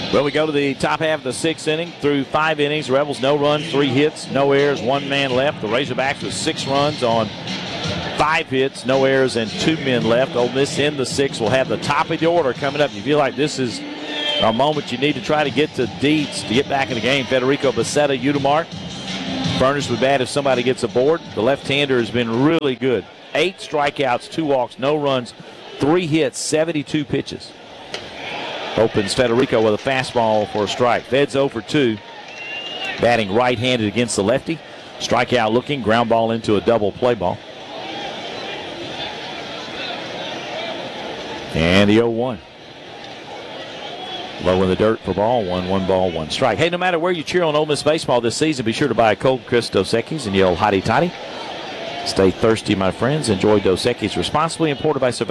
Well, we go to the top half of the sixth inning. Through 5 innings, Rebels no runs, 3 hits, no errors, 1 man left. The Razorbacks with 6 runs on 5 hits, no errors, and 2 men left. Ole Miss in the 6th will have the top of the order coming up. You feel like this is a moment you need to try to get to Deeds to get back in the game. Federico Becerra, Udemar. Furnace would bat if somebody gets aboard. The left-hander has been really good. 8 strikeouts, 2 walks, no runs, 3 hits, 72 pitches. Opens Federico with a fastball for a strike. Fed's 0 for 2. Batting right-handed against the lefty. Strikeout looking, ground ball into a double play ball. And the 0-1. Low in the dirt for ball one. 1 ball, 1 strike. Hey, no matter where you cheer on Ole Miss baseball this season, be sure to buy a cold crisp Dos Equis and yell hotty toddy. Stay thirsty, my friends. Enjoy Dos Equis responsibly. Imported by Sylvester